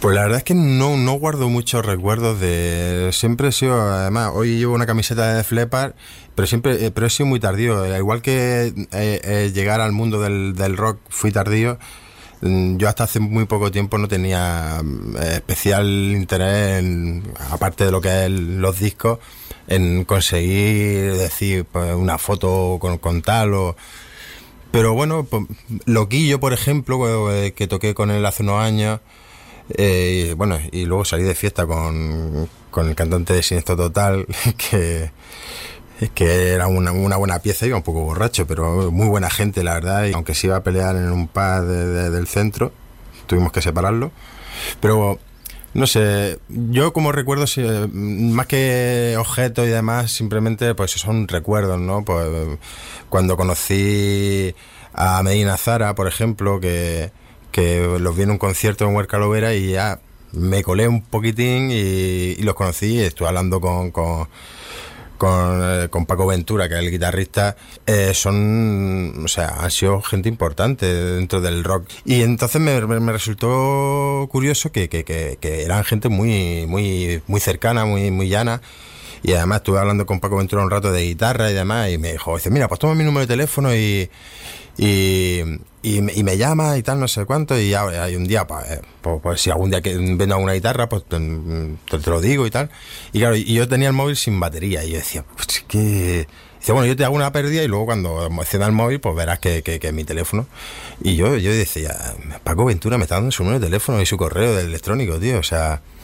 Pues la verdad es que no guardo muchos recuerdos de... Siempre he sido, además, hoy llevo una camiseta de Def Leppard, pero he sido muy tardío. Igual que llegar al mundo del rock fui tardío, yo hasta hace muy poco tiempo no tenía especial interés, aparte de lo que es los discos, en conseguir decir pues, una foto con tal o... Pero bueno, pues, Loquillo, por ejemplo, que toqué con él hace unos años, bueno, y luego salí de fiesta con el cantante de Siniestro Total, que era una buena pieza, iba un poco borracho, pero muy buena gente, la verdad, y aunque se iba a pelear en un pub del centro, tuvimos que separarlo, pero no sé, yo como recuerdo, más que objetos y demás, simplemente pues son recuerdos, ¿no? Pues cuando conocí a Medina Zara, por ejemplo, que los vi en un concierto en Huerca Lovera y ya me colé un poquitín y los conocí y estuve hablando con Paco Ventura, que es el guitarrista. O sea, han sido gente importante dentro del rock. Y entonces me resultó curioso que eran gente muy cercana, muy llana. Y además estuve hablando con Paco Ventura un rato de guitarra y demás, y me dijo, dice, mira, pues toma mi número de teléfono y me llama y tal, no sé cuánto, y ya hay un día, pues si algún día que vendo alguna guitarra, pues te lo digo y tal. Y claro, y yo tenía el móvil sin batería, y yo decía, pues que... Dice, bueno, yo te hago una pérdida y luego cuando encienda el móvil, pues verás que es mi teléfono. Y yo decía, Paco Ventura me está dando su número de teléfono y su correo electrónico, tío, o sea...